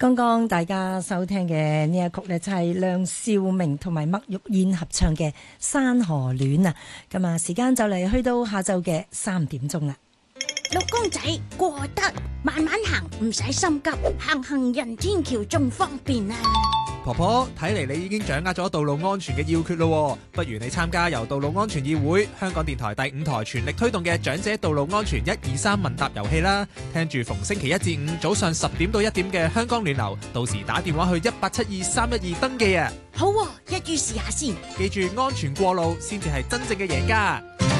剛剛大家收聽嘅呢一曲呢，就係梁兆明同埋麥玉燕合唱嘅《山河戀》啊！咁啊，時間就嚟去到下晝嘅3點鐘啦。 六公仔過得慢慢行，唔使心急，行人天橋仲方便啊！ 婆婆，睇嚟你已經掌握咗道路安全嘅要訣咯，不如你參加由道路安全議會、香港電台第5台全力推動嘅長者道路安全123問答遊戲啦！聽住逢星期1至5早上10點到1點嘅香港暖流，到時打電話去1872312登記啊！ 好喎，一於試下先。 記住安全過路先至係真正嘅贏家。